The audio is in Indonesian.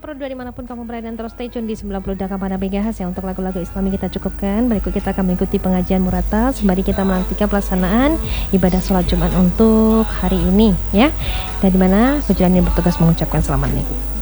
Pro2 dimanapun kamu berada, dan terus stay tune di 92 Kampana BGH ya. Untuk lagu-lagu Islami kita cukupkan. Berikut kita akan mengikuti pengajian Murata sembari kita menantikan pelaksanaan ibadah sholat Jumat untuk hari ini ya. Dan dimana Hujan ini bertugas mengucapkan selamat nih.